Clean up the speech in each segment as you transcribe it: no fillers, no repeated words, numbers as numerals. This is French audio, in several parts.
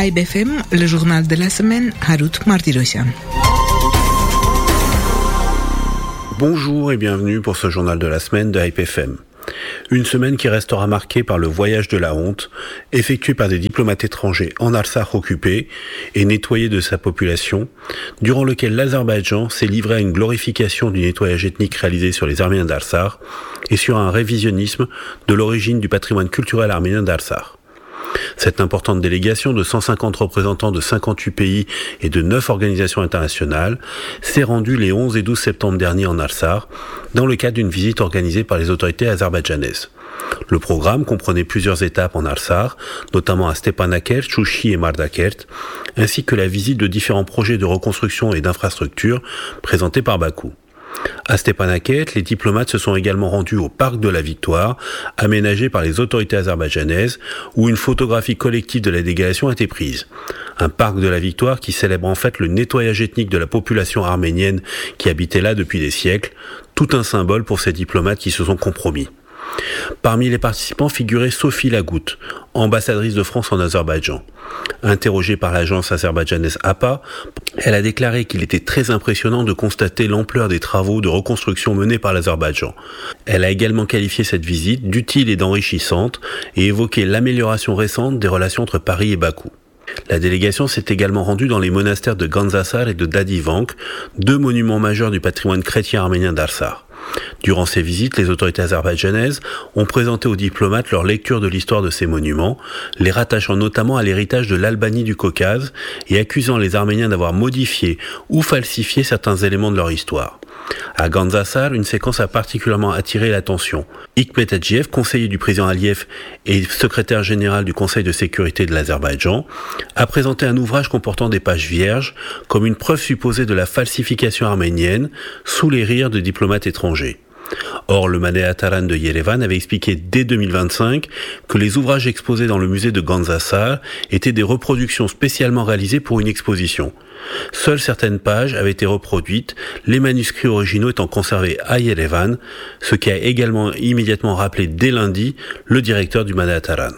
AIBFM, le journal de la semaine, Harout Martirosyan. Bonjour et bienvenue pour ce journal de la semaine de AIBFM. Une semaine qui restera marquée par le voyage de la honte, effectué par des diplomates étrangers en Artsakh occupé et nettoyé de sa population, durant lequel l'Azerbaïdjan s'est livré à une glorification du nettoyage ethnique réalisé sur les Arméniens d'Artsakh et sur un révisionnisme de l'origine du patrimoine culturel arménien d'Artsakh. Cette importante délégation de 150 représentants de 58 pays et de 9 organisations internationales s'est rendue les 11 et 12 septembre dernier en Artsakh dans le cadre d'une visite organisée par les autorités azerbaïdjanaises. Le programme comprenait plusieurs étapes en Artsakh, notamment à Stepanakert, Chouchi et Mardakert, ainsi que la visite de différents projets de reconstruction et d'infrastructures présentés par Bakou. À Stepanakert, les diplomates se sont également rendus au Parc de la Victoire, aménagé par les autorités azerbaïdjanaises, où une photographie collective de la délégation a été prise. Un Parc de la Victoire qui célèbre en fait le nettoyage ethnique de la population arménienne qui habitait là depuis des siècles, tout un symbole pour ces diplomates qui se sont compromis. Parmi les participants figurait Sophie Lagoutte, ambassadrice de France en Azerbaïdjan. Interrogée par l'agence azerbaïdjanaise APA, elle a déclaré qu'il était très impressionnant de constater l'ampleur des travaux de reconstruction menés par l'Azerbaïdjan. Elle a également qualifié cette visite d'utile et d'enrichissante et évoqué l'amélioration récente des relations entre Paris et Bakou. La délégation s'est également rendue dans les monastères de Gandzasar et de Dadivank, deux monuments majeurs du patrimoine chrétien arménien d'Artsakh. Durant ces visites, les autorités azerbaïdjanaises ont présenté aux diplomates leur lecture de l'histoire de ces monuments, les rattachant notamment à l'héritage de l'Albanie du Caucase et accusant les Arméniens d'avoir modifié ou falsifié certains éléments de leur histoire. À Gandzasar, une séquence a particulièrement attiré l'attention. Hikmet Adjiev, conseiller du président Aliyev et secrétaire général du Conseil de sécurité de l'Azerbaïdjan, a présenté un ouvrage comportant des pages vierges comme une preuve supposée de la falsification arménienne sous les rires de diplomates étrangers. Or, le Manet Taran de Yerevan avait expliqué dès 2025 que les ouvrages exposés dans le musée de Gandzasar étaient des reproductions spécialement réalisées pour une exposition. Seules certaines pages avaient été reproduites, les manuscrits originaux étant conservés à Yerevan, ce qui a également immédiatement rappelé dès lundi le directeur du Manet Taran.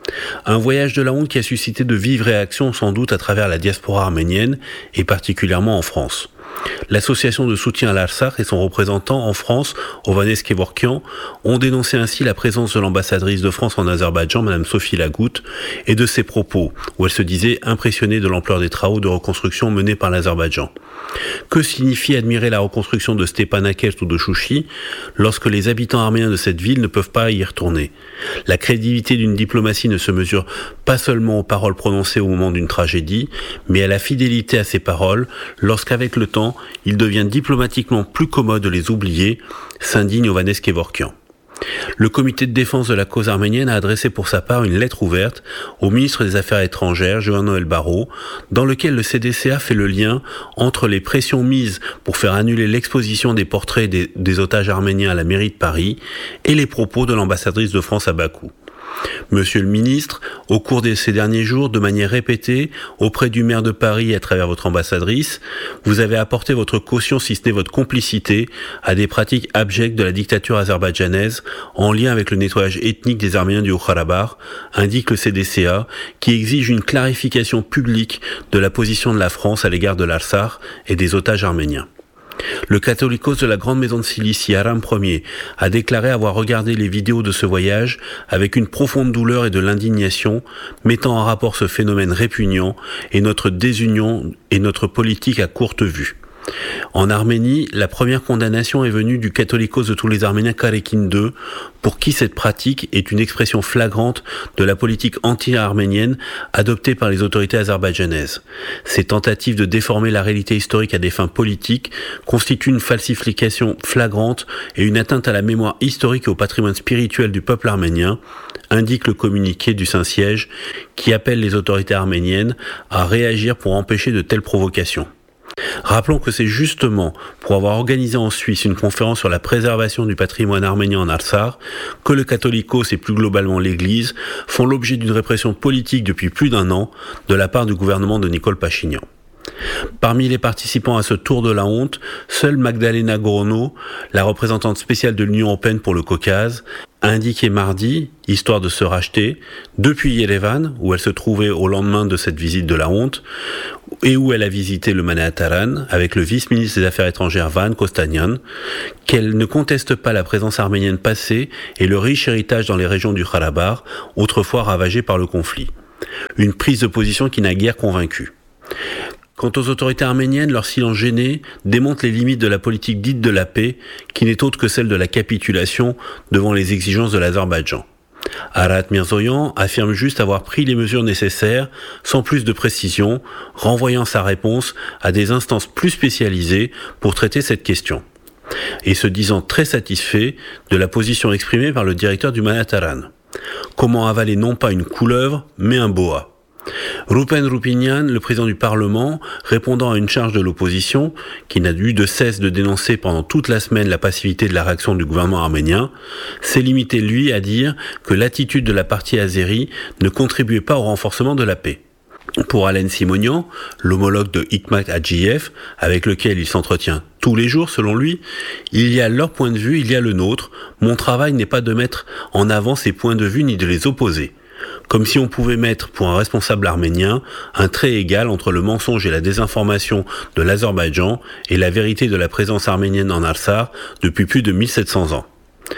Un voyage de la honte qui a suscité de vives réactions sans doute à travers la diaspora arménienne et particulièrement en France. L'association de soutien à l'Artsakh et son représentant en France, Ovanes Kevorkian, ont dénoncé ainsi la présence de l'ambassadrice de France en Azerbaïdjan, Madame Sophie Lagoutte, et de ses propos, où elle se disait impressionnée de l'ampleur des travaux de reconstruction menés par l'Azerbaïdjan. Que signifie admirer la reconstruction de Stepanakert ou de Chouchi lorsque les habitants arméniens de cette ville ne peuvent pas y retourner? La crédibilité d'une diplomatie ne se mesure pas seulement aux paroles prononcées au moment d'une tragédie, mais à la fidélité à ces paroles lorsqu'avec le temps, il devient diplomatiquement plus commode de les oublier, s'indigne Ovanes Kevorkian. Le comité de défense de la cause arménienne a adressé pour sa part une lettre ouverte au ministre des Affaires étrangères, Jean-Noël Barrot, dans lequel le CDCA fait le lien entre les pressions mises pour faire annuler l'exposition des portraits des otages arméniens à la mairie de Paris et les propos de l'ambassadrice de France à Bakou. Monsieur le ministre, au cours de ces derniers jours, de manière répétée, auprès du maire de Paris et à travers votre ambassadrice, vous avez apporté votre caution, si ce n'est votre complicité, à des pratiques abjectes de la dictature azerbaïdjanaise en lien avec le nettoyage ethnique des Arméniens du Haut-Karabakh, indique le CDCA, qui exige une clarification publique de la position de la France à l'égard de l'Artsakh et des otages arméniens. Le catholicos de la Grande Maison de Cilicie, Aram Ier, a déclaré avoir regardé les vidéos de ce voyage avec une profonde douleur et de l'indignation, mettant en rapport ce phénomène répugnant et notre désunion et notre politique à courte vue. En Arménie, la première condamnation est venue du catholicos de tous les Arméniens Karekin II, pour qui cette pratique est une expression flagrante de la politique anti-arménienne adoptée par les autorités azerbaïdjanaises. Ces tentatives de déformer la réalité historique à des fins politiques constituent une falsification flagrante et une atteinte à la mémoire historique et au patrimoine spirituel du peuple arménien, indique le communiqué du Saint-Siège qui appelle les autorités arméniennes à réagir pour empêcher de telles provocations. Rappelons que c'est justement pour avoir organisé en Suisse une conférence sur la préservation du patrimoine arménien en Artsakh que le catholicos et plus globalement l'Église font l'objet d'une répression politique depuis plus d'un an de la part du gouvernement de Nicole Pachinian. Parmi les participants à ce tour de la honte, seule Magdalena Gorono, la représentante spéciale de l'Union européenne pour le Caucase, a indiqué mardi, histoire de se racheter, depuis Yerevan, où elle se trouvait au lendemain de cette visite de la honte, et où elle a visité le Manataran avec le vice-ministre des Affaires étrangères Van Kostanian, qu'elle ne conteste pas la présence arménienne passée et le riche héritage dans les régions du Karabakh, autrefois ravagées par le conflit. Une prise de position qui n'a guère convaincu. Quant aux autorités arméniennes, leur silence gêné démontre les limites de la politique dite de la paix, qui n'est autre que celle de la capitulation devant les exigences de l'Azerbaïdjan. Arat Mirzoyan affirme juste avoir pris les mesures nécessaires, sans plus de précision, renvoyant sa réponse à des instances plus spécialisées pour traiter cette question. Et se disant très satisfait de la position exprimée par le directeur du Manataran. Comment avaler non pas une couleuvre, mais un boa. Rupen Rupinian, le président du Parlement, répondant à une charge de l'opposition, qui n'a eu de cesse de dénoncer pendant toute la semaine la passivité de la réaction du gouvernement arménien, s'est limité, lui, à dire que l'attitude de la partie azérie ne contribuait pas au renforcement de la paix. Pour Alen Simonian, l'homologue de Hikmat Hadjiyev, avec lequel il s'entretient tous les jours selon lui, il y a leur point de vue, il y a le nôtre, mon travail n'est pas de mettre en avant ces points de vue ni de les opposer. Comme si on pouvait mettre, pour un responsable arménien, un trait égal entre le mensonge et la désinformation de l'Azerbaïdjan et la vérité de la présence arménienne en Artsakh depuis plus de 1700 ans.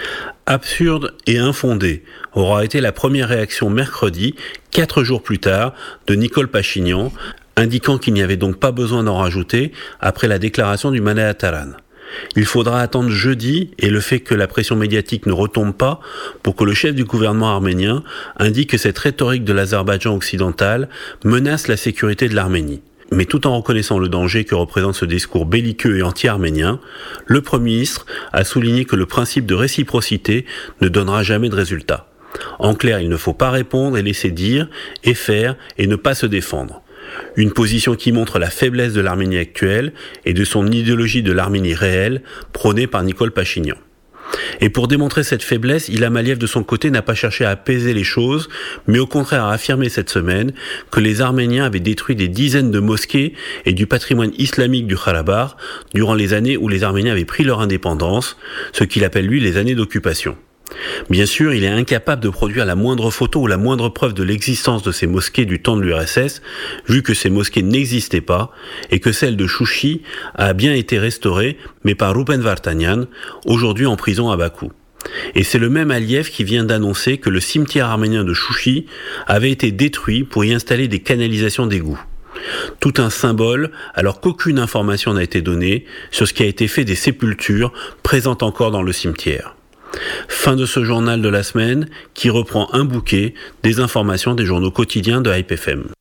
Absurde et infondé aura été la première réaction mercredi, 4 jours plus tard, de Nicole Pachinian, indiquant qu'il n'y avait donc pas besoin d'en rajouter après la déclaration du Manataran. Il faudra attendre jeudi et le fait que la pression médiatique ne retombe pas pour que le chef du gouvernement arménien indique que cette rhétorique de l'Azerbaïdjan occidental menace la sécurité de l'Arménie. Mais tout en reconnaissant le danger que représente ce discours belliqueux et anti-arménien, le Premier ministre a souligné que le principe de réciprocité ne donnera jamais de résultat. En clair, il ne faut pas répondre et laisser dire, et faire, et ne pas se défendre. Une position qui montre la faiblesse de l'Arménie actuelle et de son idéologie de l'Arménie réelle, prônée par Nicole Pachinian. Et pour démontrer cette faiblesse, Ilham Aliyev de son côté n'a pas cherché à apaiser les choses, mais au contraire a affirmé cette semaine que les Arméniens avaient détruit des dizaines de mosquées et du patrimoine islamique du Karabakh durant les années où les Arméniens avaient pris leur indépendance, ce qu'il appelle lui les années d'occupation. Bien sûr, il est incapable de produire la moindre photo ou la moindre preuve de l'existence de ces mosquées du temps de l'URSS, vu que ces mosquées n'existaient pas, et que celle de Chouchi a bien été restaurée, mais par Rupen Vartanian, aujourd'hui en prison à Bakou. Et c'est le même Aliyev qui vient d'annoncer que le cimetière arménien de Chouchi avait été détruit pour y installer des canalisations d'égouts. Tout un symbole, alors qu'aucune information n'a été donnée sur ce qui a été fait des sépultures présentes encore dans le cimetière. Fin de ce journal de la semaine qui reprend un bouquet des informations des journaux quotidiens de Hype FM.